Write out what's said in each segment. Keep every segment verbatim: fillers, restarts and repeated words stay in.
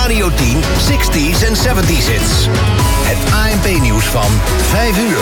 Radio tien zestig's en zeventig's hits. Het A N P-nieuws van vijf uur.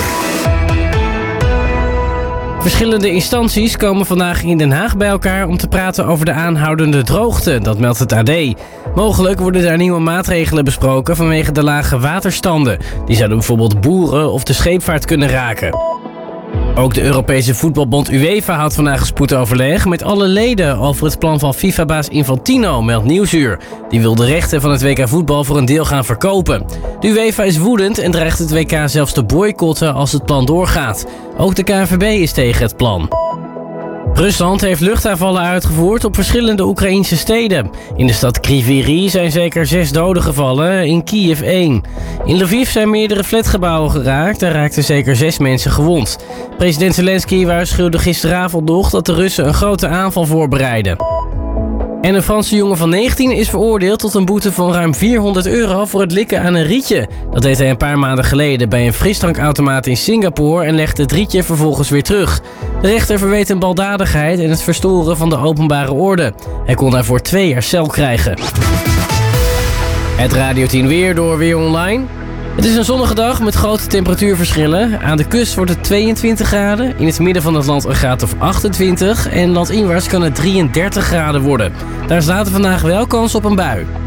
Verschillende instanties komen vandaag in Den Haag bij elkaar om te praten over de aanhoudende droogte, dat meldt het A D. Mogelijk worden daar nieuwe maatregelen besproken vanwege de lage waterstanden. Die zouden bijvoorbeeld boeren of de scheepvaart kunnen raken. Ook de Europese voetbalbond UEFA houdt vandaag spoedoverleg met alle leden over het plan van FIFA-baas Infantino, meldt Nieuwsuur. Die wil de rechten van het W K voetbal voor een deel gaan verkopen. De UEFA is woedend en dreigt het W K zelfs te boycotten als het plan doorgaat. Ook de K N V B is tegen het plan. Rusland heeft luchtaanvallen uitgevoerd op verschillende Oekraïnse steden. In de stad Kryvyi Rih zijn zeker zes doden gevallen, in Kiev één. In Lviv zijn meerdere flatgebouwen geraakt en raakten zeker zes mensen gewond. President Zelensky waarschuwde gisteravond nog dat de Russen een grote aanval voorbereiden. En een Franse jongen van negentien is veroordeeld tot een boete van ruim vierhonderd euro voor het likken aan een rietje. Dat deed hij een paar maanden geleden bij een frisdrankautomaat in Singapore en legde het rietje vervolgens weer terug. De rechter verweet hem baldadigheid en het verstoren van de openbare orde. Hij kon daarvoor twee jaar cel krijgen. Het Radio tien weer door Weer Online. Het is een zonnige dag met grote temperatuurverschillen. Aan de kust wordt het tweeëntwintig graden, in het midden van het land een graad of achtentwintig... en landinwaarts kan het drieëndertig graden worden. Daar is later vandaag wel kans op een bui.